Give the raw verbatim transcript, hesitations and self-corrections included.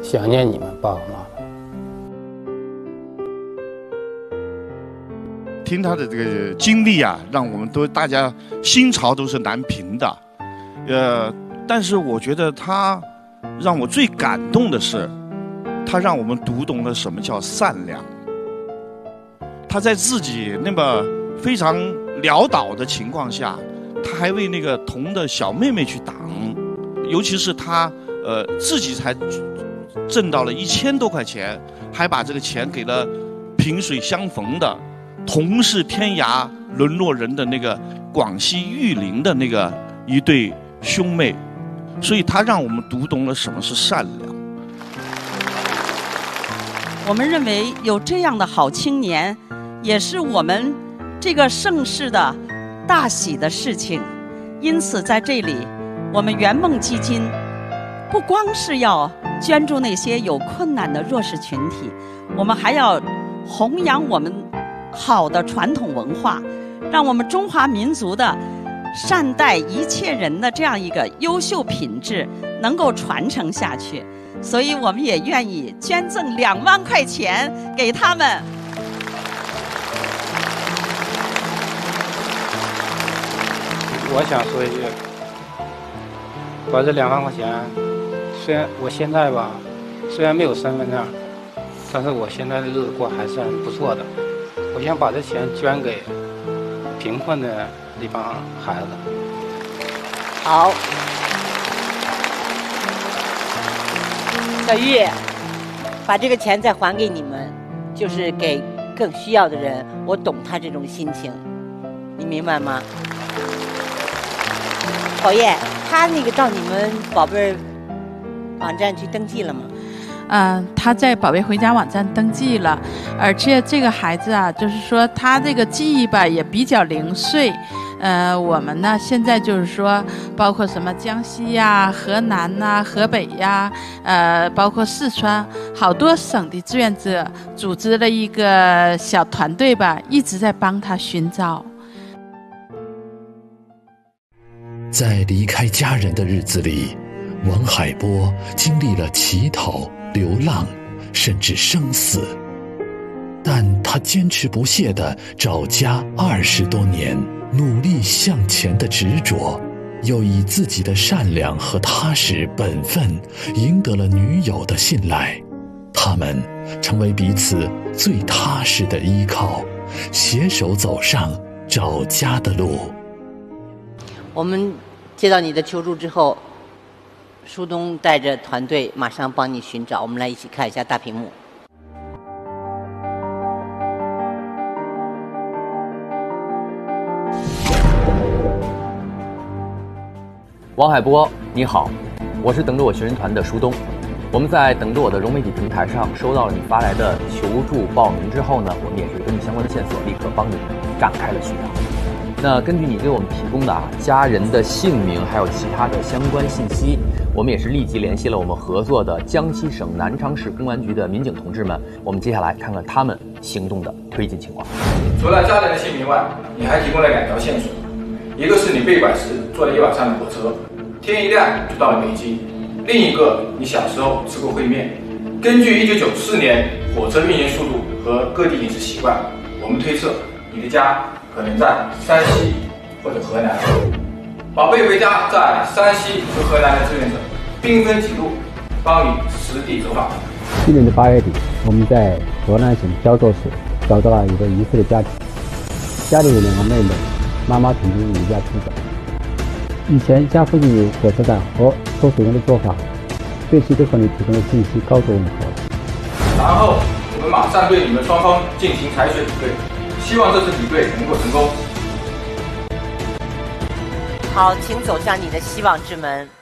想念你们爸爸妈妈。 听他的这个经历啊，让我们都大家心潮都是难平的。呃，但是我觉得他让我最感动的是，他让我们读懂了什么叫善良。他在自己那么非常潦倒的情况下，他还为那个童的小妹妹去挡，尤其是他呃自己才挣到了一千多块钱，还把这个钱给了萍水相逢的同是天涯沦落人的那个广西玉林的那个一对兄妹，所以他让我们读懂了什么是善良。 我们认为有这样的好青年，也是我们这个盛世的大喜的事情。因此在这里，我们圆梦基金不光是要捐助那些有困难的弱势群体，我们还要弘扬我们好的传统文化，让我们中华民族的善待一切人的这样一个优秀品质能够传承下去。所以我们也愿意捐赠两万块钱给他们。 我想说一句，把这两万块钱，虽然我现在吧，虽然没有身份证，但是我现在的日子过还算不错的。我想把这钱捐给贫困的地方孩子。 好，小玉，把这个钱再还给你们，就是给更需要的人。我懂他这种心情，你明白吗？宝叶，他那个到你们宝贝网站去登记了吗？ 嗯、呃，他在宝贝回家网站登记了，而且这个孩子啊，就是说他这个记忆吧也比较零碎。呃，我们呢现在就是说，包括什么江西呀、河南呐、河北呀，呃，包括四川，好多省的志愿者组织了一个小团队吧，一直在帮他寻找。 在离开家人的日子里，王海波经历了乞讨、流浪，甚至生死，但他坚持不懈地找家二十多年，努力向前的执着，又以自己的善良和踏实本分赢得了女友的信赖。他们成为彼此最踏实的依靠，携手走上找家的路。 我们接到你的求助之后，舒东带着团队马上帮你寻找。我们来一起看一下大屏幕。 王海波，你好，我是等着我寻人团的舒东。我们在等着我的融媒体平台上收到了你发来的求助报名之后呢，我们也是根据相关的线索，立刻帮你展开了寻找。那根据你给我们提供的啊家人的姓名还有其他的相关信息，我们也是立即联系了我们合作的江西省南昌市公安局的民警同志们。我们接下来看看他们行动的推进情况。 除了家人的姓名外，你还提供了两条线索，一个是你被拐时坐了一晚上的火车，天一亮就到了北京；另一个你小时候吃过烩面。根据一九九四年火车运营速度和各地饮食习惯，我们推测你的家可能在山西或者河南。宝贝回家在山西和河南的志愿者兵分几路，帮你实地走访。 去年的八月底，我们在河南省焦作市找到了一个疑似的家庭，家里有两个妹妹，妈妈曾经离家出走。以前家附近有火车站和收水员的做法，对其对和你提供的信息高度吻合。 然后我们马上对你们双方进行采血比对，希望这次比对能够成功。 好，请走向你的希望之门。